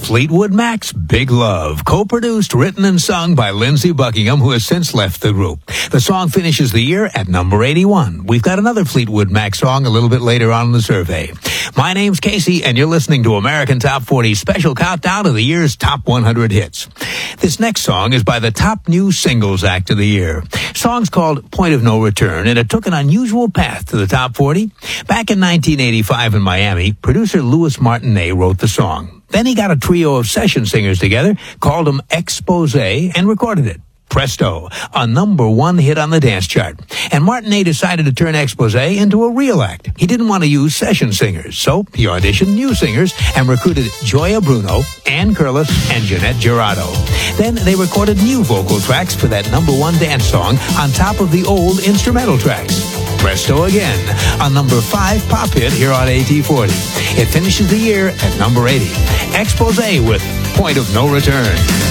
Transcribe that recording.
Fleetwood Mac's Big Love, co-produced, written, and sung by Lindsey Buckingham, who has since left the group. The song finishes the year at number 81. We've got another Fleetwood Mac song a little bit later on in the survey. My name's Casey, and you're listening to American Top 40 special countdown of the year's top 100 hits. This next song is by the top new singles act of the year. Song's called Point of No Return, and it took an unusual path to the top 40. Back in 1985 in Miami, producer Louis Martinet wrote the song. Then he got a trio of session singers together, called them Expose, and recorded it. Presto, a number one hit on the dance chart. And Martinet decided to turn Expose into a real act. He didn't want to use session singers, so he auditioned new singers and recruited Joya Bruno, Ann Curlis, and Jeanette Girardo. Then they recorded new vocal tracks for that number one dance song on top of the old instrumental tracks. Presto again, a number 5 pop hit here on AT40. It finishes the year at number 80. Expose with Point of No Return.